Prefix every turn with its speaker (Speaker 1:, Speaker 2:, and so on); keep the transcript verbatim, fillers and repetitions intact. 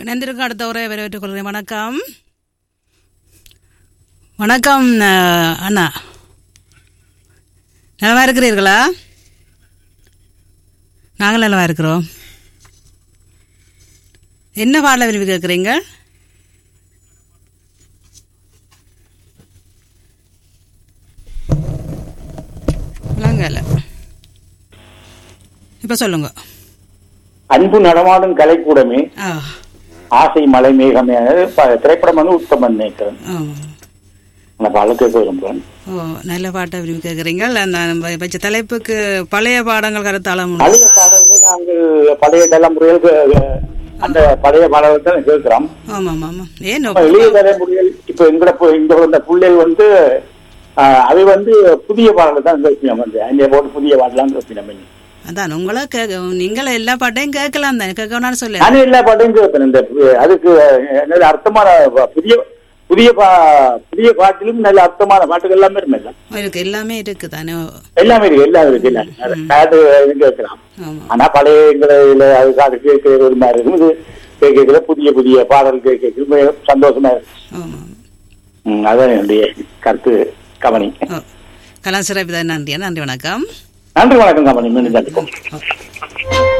Speaker 1: இணைந்திருக்கும் அடுத்த உரையை வரவேற்றுக் கொள்கிறேன். வணக்கம். வணக்கம் அண்ணா, நலமா இருக்கிறீர்களா? நாங்கள் நலமா இருக்கிறோம். என்ன பாடல விரும்பி கேட்குறீங்க? விளங்கல, இப்ப சொல்லுங்க.
Speaker 2: அன்பு நடமாடும் கலைக்கூடமே, ஆசை மலை மேகமே திரைப்படம் வந்து உத்தமன் நேக்கிறேன்.
Speaker 1: ஓ, நல்ல பாட்டை விரும்பி கேட்குறீங்க. வச்ச தலைப்புக்கு பழைய பாடங்கள் கருத்தாளம்.
Speaker 2: பழைய பாடல்கள் நாங்கள் பழைய தலைமுறையில் அந்த பழைய பாடல்கள் தான் கேட்கிறோம்.
Speaker 1: ஆமா ஆமா. ஏன்
Speaker 2: இளைய தலைமுறையில் இப்ப எங்கட இங்க வந்த பிள்ளைகள் வந்து அது வந்து புதிய பாடல்கள் தான் கேட்பினோம். வந்து அங்கே போட்டு புதிய பாடலாம் கேட்பினோம்.
Speaker 1: அதான் உங்களை கேட்க நீங்கள எல்லா பாட்டையும் கேட்கலாம் தான், கேட்கணும்னு சொல்லி
Speaker 2: நானும் எல்லா பாட்டையும் கேட்பேன். இந்த அதுக்கு அர்த்தமான புதிய புதிய பா புதிய பாட்டிலும் நல்ல அர்த்தமான பாட்டுகள் எல்லாமே இருக்கு.
Speaker 1: எல்லாமே இருக்கு தானே,
Speaker 2: எல்லாமே இருக்கு, எல்லாம் இருக்கு. இல்லை கேட்கலாம். ஆனா பழைய எங்களை அது காது கேட்க ஒரு மாதிரி இருக்கும். இது கேட்கல புதிய புதிய பாடல் கேட்க சந்தோஷமா இருக்கு. அதான் என்னுடைய கருத்து. கவனி
Speaker 1: கலாம் சிறப்பு. நன்றி நன்றி. வணக்கம்.
Speaker 2: நன்றி வணக்கம் கவனி. மீண்டும் சந்திப்போம்.